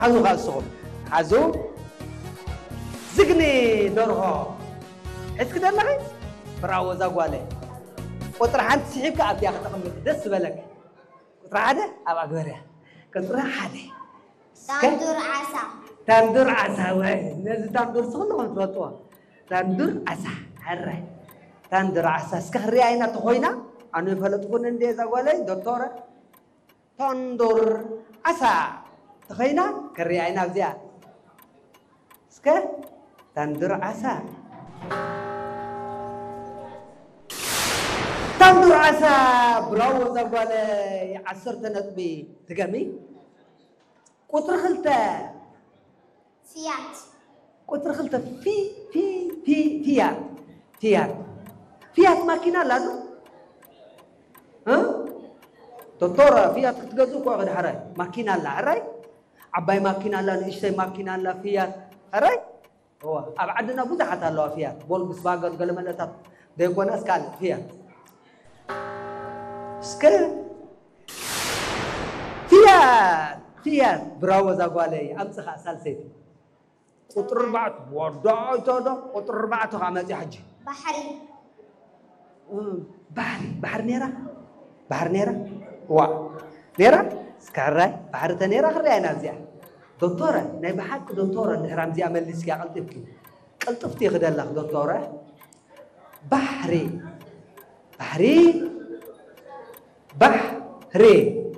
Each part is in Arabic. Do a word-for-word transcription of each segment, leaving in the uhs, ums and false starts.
حزو غاسهم حزو زقني درها حس كده لغي براو زاغوالي قطر حنت سحيبك أبي أخذ تقمت دس بالك قطر عادة أبغى أقولها قطر عادة تندور عسى تندور عسى وين ناس تندور صغنن هم تبطوا تندور عسى هرّي تندور عسى سكهري أين تخوينا أنا يفلتكون عندي زاغوالي دكتورة تندور عسى تخينا كريعنا بزيا سكه تندر عسى تندر عسى براو زغالي عصرت نطبي تقامي قطر خلته فيات قطر خلته في في في فيات فيات فيات ماكينه لازم ها دكتوره فيات تجزو كو غد حراي ماكينه لا حراي عباي ماكينه لا نشتي ماكينه لا فيات حراي هو ابعدنا بزحت الله فيات بول بسباغر قلملتات ديكون اسكال فيات سكر فيات فيات براو زغالي امسخ سالسيت قطر بعت وداي تدا قطر بعت عمزي حجي بحري بحري بحر نيرا بحر نيرا وا نيرا سكراي بحر تنيرا خرينا زيا دكتوره ناي بحق دكتوره نهرام زيا مليس يا قلطفكي قلطفتي خدلك دكتوره بحري بحري بحري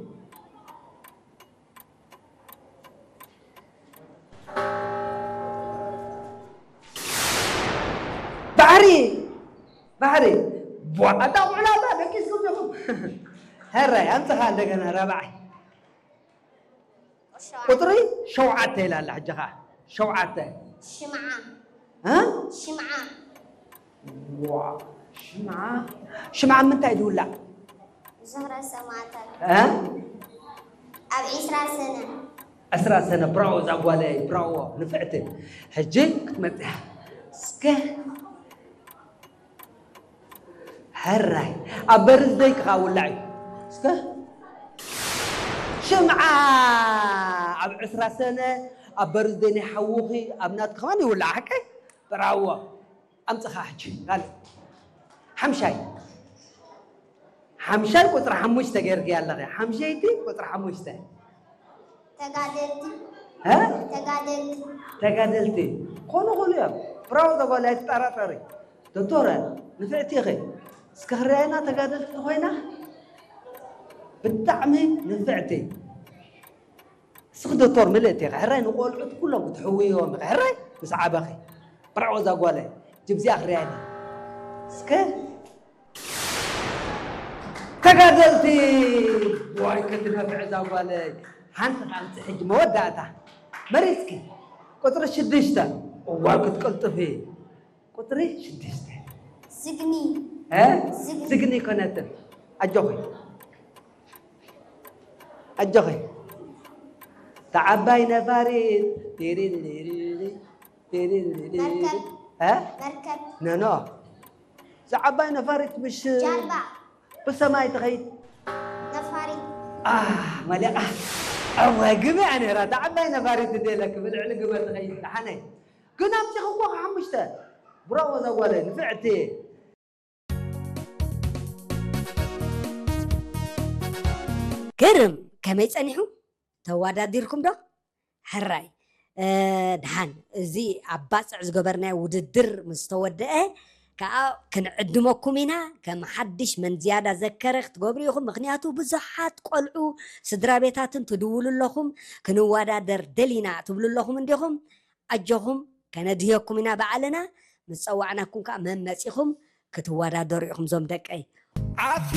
بحري بحري بوعدا ولا لا دكيس كلكم هراي انت خالدنا ربعي قطري شوعته لا لا حجها شوعته شمعة ها شمعة وا شمعة شمعة من تايدول لا زهرة سماتة ها أب عشرة سنة عشرة سنة براو زغوالي براو نفعته حجي كتمتح سكه هراي أبرز ديك خاولعي سكه شمعة أب عشرة سنة أبرز ديني حوخي أبنات كمان يولع حكي براوة أمسخ حجي قال حمشاي حمشاي قطر حموشتا غير قال لغي حمشايتي قطر حموشتا تقادلتي ها تقادلتي تقادلتي قولوا قولوا براو دقول هاي تطرطري دكتورة نفعتي غي سكهرينا تقادلت خوينا بالدعمي نفعتي سخ دكتور ملتي غيري نقول عد كلهم بتحويهم غيري بس عباخي براو دقول جبزي اخرياني سكه تقادلتي واي كنتنا في عزا قالي حنت خانت حج مودعتها مريسكي قطر شدشتا واي كنت قلت فيه قطري شدشتا زقني ها زقني زقني كانت اجوخي اجوخي تعباي نفاريد تيري تيري تيري مركب ها مركب نو نو تعباي نفاريد مش جربة بسماي تخيل نفاري آه مالي آه الله قمي أنا را تعباي نفاريد تديلك بالعلق قبل تخيل حنين كنا أمشي خوك حمشته براو ذا ولا نفعتي كرم كمي تصنحو تواداديركم دو حراي أه دحان زي عباس عزقبرنا وددر مستودئه كا كنعدمكم هنا كما حدش من زيادة ذكرخ تقبريكم مغنياتو بزحات قلعو سدرا بيتاتن تدولو لكم كنوادادر دلينا تبلو لكم انديكم أجوهم كندهيكم هنا بعلنا متصوعناكم كا ممسيكم كتوادادر يخم زوم دك اي